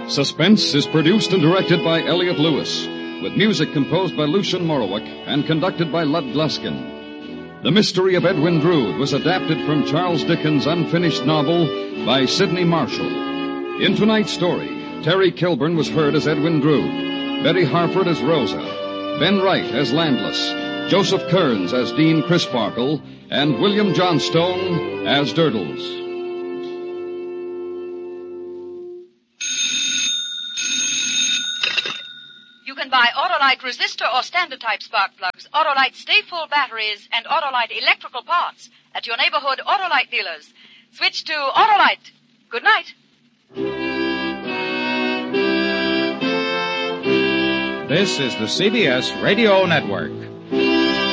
Suspense is produced and directed by Elliott Lewis, with music composed by Lucien Moraweck and conducted by Lud Gluskin. The Mystery of Edwin Drood was adapted from Charles Dickens' unfinished novel by Sidney Marshall. In tonight's story, Terry Kilburn was heard as Edwin Drood, Betty Harford as Rosa, Ben Wright as Landless, Joseph Kearns as Dean Crisparkle, and William Johnstone as Durdles. You can buy Autolite resistor or standard type spark plugs, Autolite stay full batteries, and Autolite electrical parts at your neighborhood Autolite dealers. Switch to Autolite. Good night. This is the CBS Radio Network.